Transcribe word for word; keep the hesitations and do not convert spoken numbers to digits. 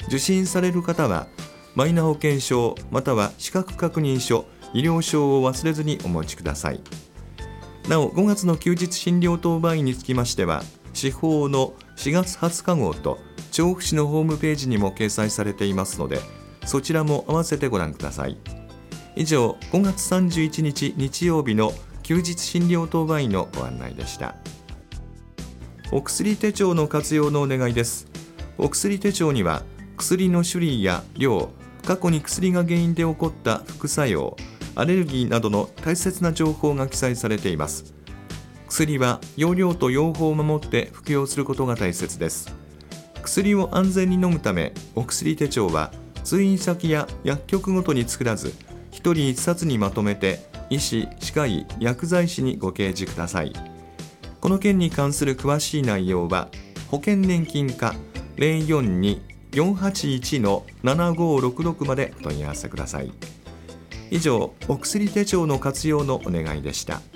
受診される方はマイナ保険証または資格確認書、医療証を忘れずにお持ちください。なおごがつの休日診療当番員につきましては、司法のしがつはつか号と調布市のホームページにも掲載されていますので、そちらも合わせてご覧ください。以上、ごがつさんじゅういちにち日曜日の休日診療当番員のご案内でした。お薬手帳の活用のお願いです。お薬手帳には薬の種類や量、過去に薬が原因で起こった副作用、アレルギーなどの大切な情報が記載されています。薬は用量と用法を守って服用することが大切です。薬を安全に飲むため、お薬手帳は通院先や薬局ごとに作らず、ひとりいっさつにまとめて医師・歯科医・薬剤師にご掲示ください。この件に関する詳しい内容は保険年金課 ゼロよんに よんはちいち のななごろくろく までお問い合わせください。以上、お薬手帳の活用のお願いでした。